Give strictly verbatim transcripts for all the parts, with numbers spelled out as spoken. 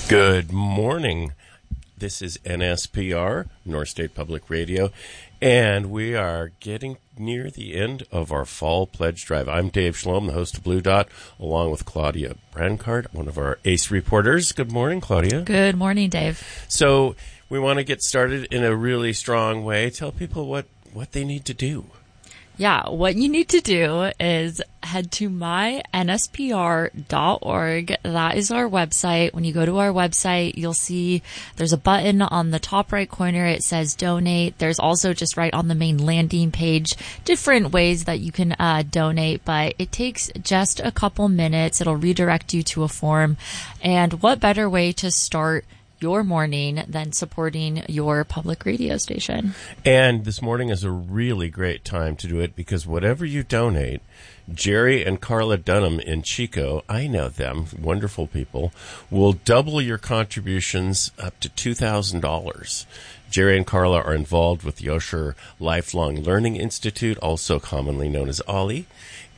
Good morning. This is N S P R, North State Public Radio, and we are getting near the end of our Fall Pledge Drive. I'm Dave Shalom, the host of Blue Dot, along with Claudia Brancard, one of our ACE reporters. Good morning, Claudia. Good morning, Dave. So we want to get started in a really strong way. Tell people what, what they need to do. Yeah, what you need to do is head to my N S P R dot org. That is our website. When you go to our website, you'll see there's a button on the top right corner. It says donate. There's also just right on the main landing page, different ways that you can uh, donate, but it takes just a couple minutes. It'll redirect you to a form. And what better way to start your morning than supporting your public radio station? And this morning is a really great time to do it because whatever you donate, Jerry and Carla Dunham in Chico, I know them, wonderful people, will double your contributions up to two thousand dollars. Jerry and Carla are involved with the Osher Lifelong Learning Institute, also commonly known as OLLI.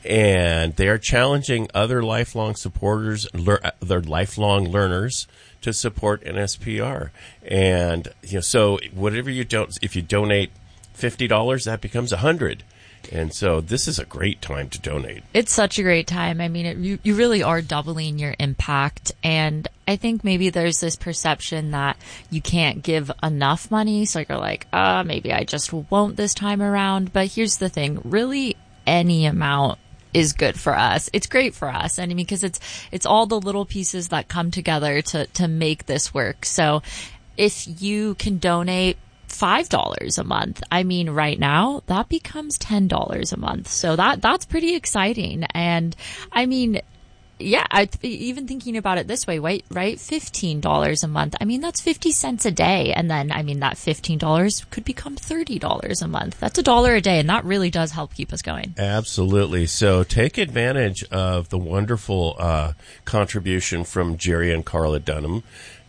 And they are challenging other lifelong supporters, lear, their lifelong learners, to support N S P R. And you know, so whatever you don't, if you donate fifty dollars, that becomes a hundred. And so this is a great time to donate. It's such a great time. I mean, it, you, you really are doubling your impact. And I think maybe there's this perception that you can't give enough money. So you're like, uh, maybe I just won't this time around. But here's the thing, really any amount is good for us. It's great for us. And I mean, because it's, it's all the little pieces that come together to, to make this work. So if you can donate five dollars a month, I mean, right now that becomes ten dollars a month. So that, that's pretty exciting. And I mean, yeah, I, even thinking about it this way, right, right? fifteen dollars a month. I mean, that's fifty cents a day. And then, I mean, that fifteen dollars could become thirty dollars a month. That's a dollar a day. And that really does help keep us going. Absolutely. So take advantage of the wonderful uh, contribution from Jerry and Carla Dunham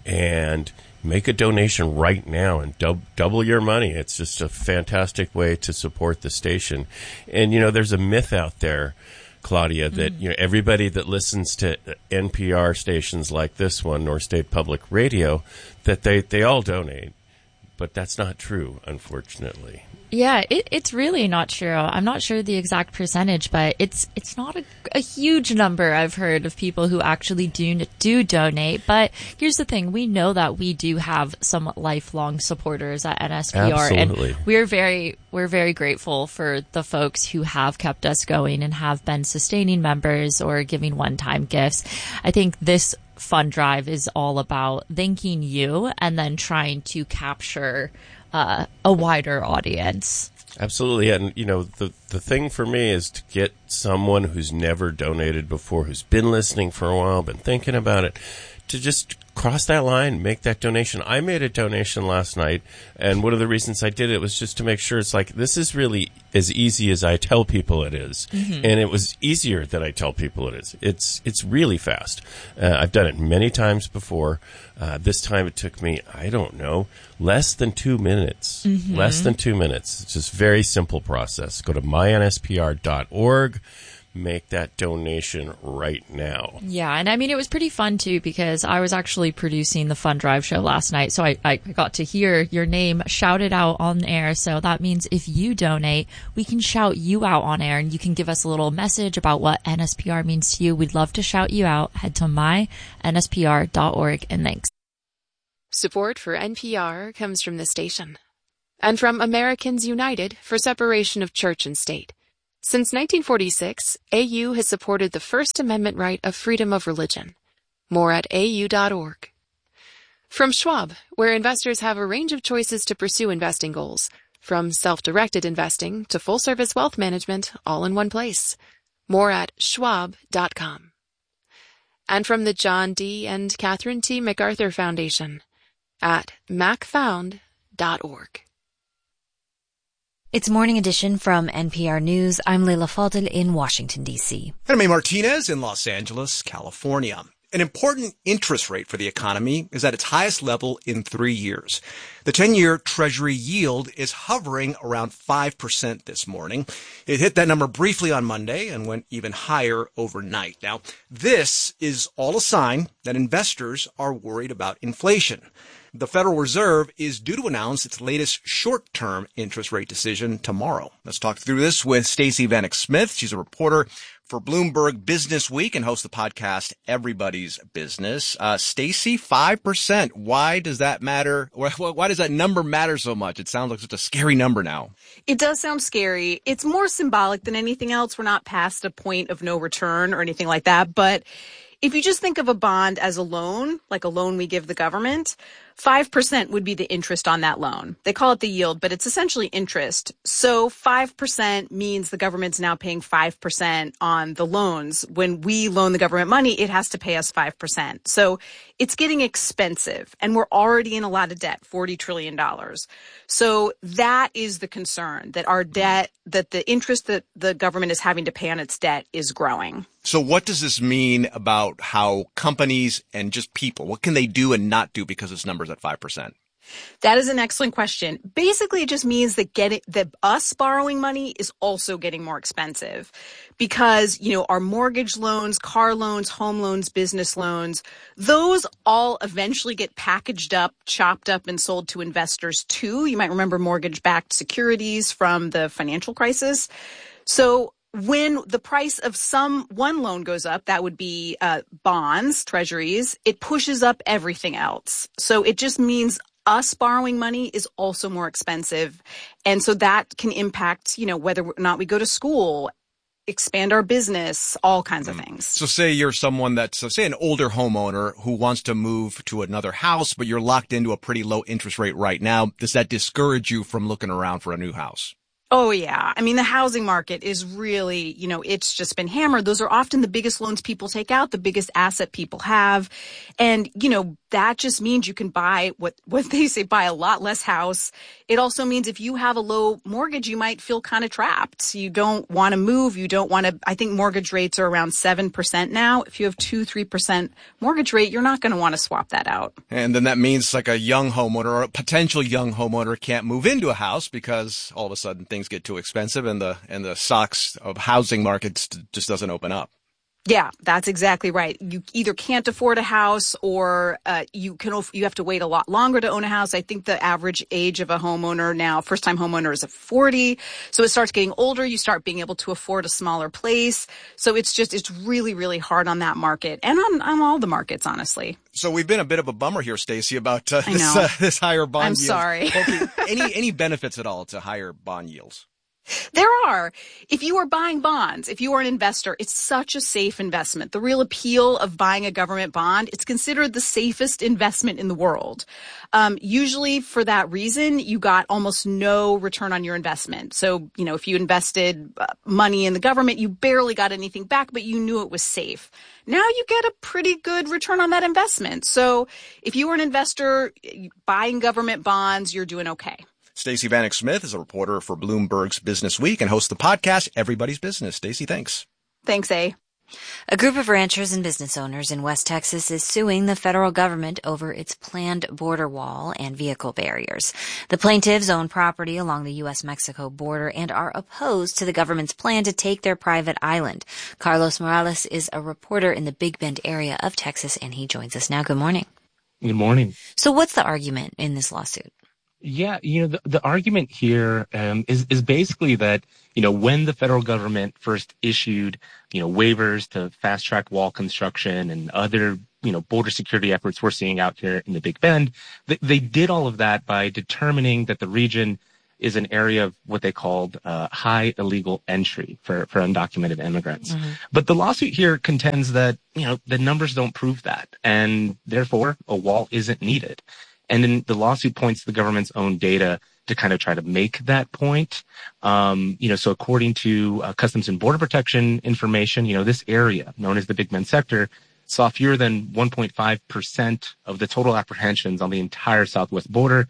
and make a donation right now and dub- double your money. It's just a fantastic way to support the station. And, you know, there's a myth out there, Claudia, that mm. you know everybody that listens to N P R stations like this one, North State Public Radio, that they, they all donate. But that's not true, unfortunately. Yeah, it, it's really not true. I'm not sure the exact percentage, but it's it's not a, a huge number I've heard of people who actually do do donate. But here's the thing: we know that we do have some lifelong supporters at N S P R, Absolutely. and we're very we're very grateful for the folks who have kept us going and have been sustaining members or giving one-time gifts. I think this fund drive is all about thanking you and then trying to capture Uh, a wider audience. Absolutely. And, you know, the, the thing for me is to get someone who's never donated before, who's been listening for a while, been thinking about it, to just cross that line, make that donation. I made a donation last night, and one of the reasons I did it was just to make sure it's like, this is really as easy as I tell people it is. Mm-hmm. And it was easier than I tell people it is. It's, it's really fast. Uh, I've done it many times before. Uh, this time it took me, I don't know, less than two minutes. Mm-hmm. Less than two minutes. It's just a very simple process. Go to my N S P R dot org. Make that donation right now. Yeah, and I mean, it was pretty fun, too, because I was actually producing the Fund Drive show last night, so I, I got to hear your name shouted out on air, so that means if you donate, we can shout you out on air, and you can give us a little message about what N S P R means to you. We'd love to shout you out. Head to my N S P R dot org, and thanks. Support for N P R comes from the station and from Americans United for Separation of Church and State. Since nineteen forty-six, A U has supported the First Amendment right of freedom of religion. More at A U dot org. From Schwab, where investors have a range of choices to pursue investing goals, from self-directed investing to full-service wealth management, all in one place. More at schwab dot com. And from the John D. and Catherine T. MacArthur Foundation at mac found dot org. It's Morning Edition from N P R News. I'm Leila Fadel in Washington, D C. And I'm A. Martinez in Los Angeles, California. An important interest rate for the economy is at its highest level in three years. The ten-year Treasury yield is hovering around five percent this morning. It hit that number briefly on Monday and went even higher overnight. Now, this is all a sign that investors are worried about inflation. The Federal Reserve is due to announce its latest short-term interest rate decision tomorrow. Let's talk through this with Stacey Vanek Smith. She's a reporter for Bloomberg Business Week and hosts the podcast Everybody's Business. Uh, Stacey, five percent. Why does that matter? Why does that number matter so much? It sounds like such a scary number now. It does sound scary. It's more symbolic than anything else. We're not past a point of no return or anything like that. But if you just think of a bond as a loan, like a loan we give the government, five percent would be the interest on that loan. They call it the yield, but it's essentially interest. So five percent means the government's now paying five percent on the loans. When we loan the government money, it has to pay us five percent. So it's getting expensive, and we're already in a lot of debt, forty trillion dollars. So that is the concern, that our debt, that the interest that the government is having to pay on its debt is growing. So what does this mean about how companies and just people, what can they do and not do because this number's at five percent? That is an excellent question. Basically, it just means that getting that us borrowing money is also getting more expensive because, you know, our mortgage loans, car loans, home loans, business loans, those all eventually get packaged up, chopped up, and sold to investors too. You might remember mortgage-backed securities from the financial crisis. So when the price of some one loan goes up, that would be uh, bonds, treasuries, it pushes up everything else. So it just means us borrowing money is also more expensive. And so that can impact, you know, whether or not we go to school, expand our business, all kinds of things. So say you're someone that's, so say an older homeowner who wants to move to another house, but you're locked into a pretty low interest rate right now. Does that discourage you from looking around for a new house? Oh, yeah. I mean, the housing market is really, you know, it's just been hammered. Those are often the biggest loans people take out, the biggest asset people have. And, you know, that just means you can buy what, what they say, buy a lot less house. It also means if you have a low mortgage, you might feel kind of trapped. You don't want to move. You don't want to, I think mortgage rates are around seven percent now. If you have two, three percent mortgage rate, you're not going to want to swap that out. And then that means like a young homeowner or a potential young homeowner can't move into a house because all of a sudden things get too expensive and the, and the stocks of housing markets just doesn't open up. Yeah, that's exactly right. You either can't afford a house or uh, you can you have to wait a lot longer to own a house. I think the average age of a homeowner now, first-time homeowner, is at forty. So it starts getting older. You start being able to afford a smaller place. So it's just it's really, really hard on that market and on, on all the markets, honestly. So we've been a bit of a bummer here, Stacey, about uh, this, know. uh, this higher bond I'm yield. sorry. Okay, any any benefits at all to higher bond yields? There are. If you are buying bonds, if you are an investor, it's such a safe investment. The real appeal of buying a government bond, it's considered the safest investment in the world. Um, usually for that reason, you got almost no return on your investment. So, you know, if you invested uh, money in the government, you barely got anything back, but you knew it was safe. Now you get a pretty good return on that investment. So if you were an investor buying government bonds, you're doing okay. Stacey Vanek Smith is a reporter for Bloomberg's Business Week and hosts the podcast Everybody's Business. Stacey, thanks. Thanks, A. A group of ranchers and business owners in West Texas is suing the federal government over its planned border wall and vehicle barriers. The plaintiffs own property along the U S Mexico border and are opposed to the government's plan to take their private island. Carlos Morales is a reporter in the Big Bend area of Texas, and he joins us now. Good morning. Good morning. So what's the argument in this lawsuit? Yeah, you know, the, the argument here um, is, is basically that, you know, when the federal government first issued, you know, waivers to fast track wall construction and other, you know, border security efforts we're seeing out here in the Big Bend, they, they did all of that by determining that the region is an area of what they called uh, high illegal entry for, for undocumented immigrants. Mm-hmm. But the lawsuit here contends that, you know, the numbers don't prove that, and therefore a wall isn't needed. And then the lawsuit points to the government's own data to kind of try to make that point. Um, you know, so according to uh, Customs and Border Protection information, you know, this area known as the Big Bend sector saw fewer than one point five percent of the total apprehensions on the entire southwest border.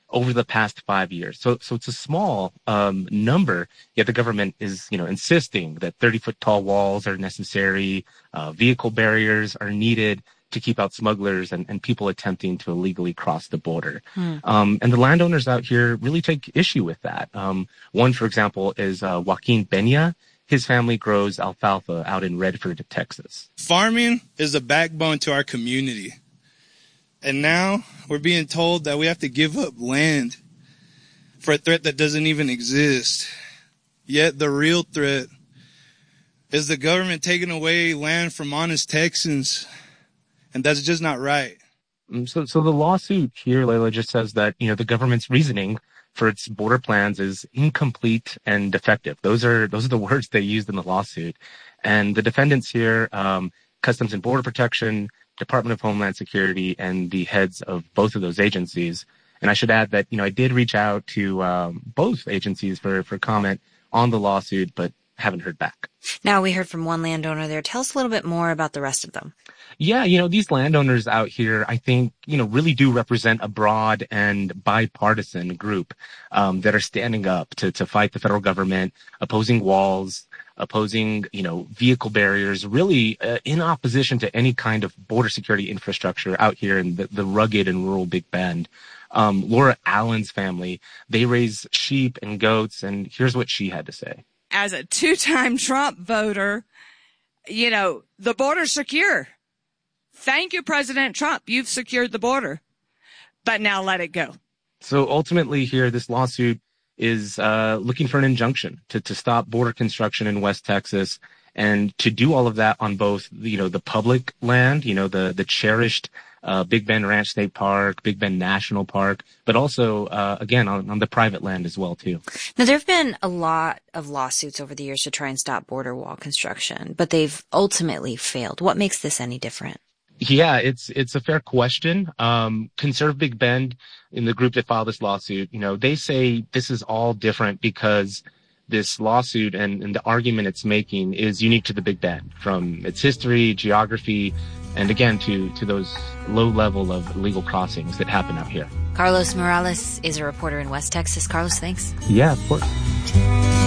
over the past five years. So, so it's a small um, number, yet the government is, you know, insisting that thirty foot tall walls are necessary, uh, vehicle barriers are needed to keep out smugglers and, and people attempting to illegally cross the border. Mm. Um, and the landowners out here really take issue with that. Um, one, for example, is uh, Joaquin Peña. His family grows alfalfa out in Redford, Texas. Farming is the backbone to our community. And now we're being told that we have to give up land for a threat that doesn't even exist. Yet the real threat is the government taking away land from honest Texans. And that's just not right. So, so the lawsuit here, Layla, just says that, you know, the government's reasoning for its border plans is incomplete and defective. Those are, those are the words they used in the lawsuit. And the defendants here, um, Customs and Border Protection, Department of Homeland Security, and the heads of both of those agencies. And I should add that, you know, I did reach out to, um, both agencies for, for comment on the lawsuit, but haven't heard back. Now, we heard from one landowner there. Tell us a little bit more about the rest of them. Yeah, you know, these landowners out here, I think, you know, really do represent a broad and bipartisan group um, that are standing up to, to fight the federal government, opposing walls, opposing, you know, vehicle barriers, really uh, in opposition to any kind of border security infrastructure out here in the, the rugged and rural Big Bend. Um, Laura Allen's family, they raise sheep and goats, and here's what she had to say. As a two-time Trump voter, you know, the border's secure. Thank you, President Trump. You've secured the border. But now let it go. So ultimately here, this lawsuit is uh looking for an injunction to, to stop border construction in West Texas, and to do all of that on both, you know, the public land, you know, the, the cherished uh Big Bend Ranch State Park, Big Bend National Park, but also, uh again, on, on the private land as well, too. Now, there have been a lot of lawsuits over the years to try and stop border wall construction, but they've ultimately failed. What makes this any different? Yeah, it's it's a fair question. Um, Conserve Big Bend, in the group that filed this lawsuit, you know, they say this is all different because this lawsuit and, and the argument it's making is unique to the Big Bend, from its history, geography, and again, to, to those low level of illegal crossings that happen out here. Carlos Morales is a reporter in West Texas. Carlos, thanks. Yeah, of course.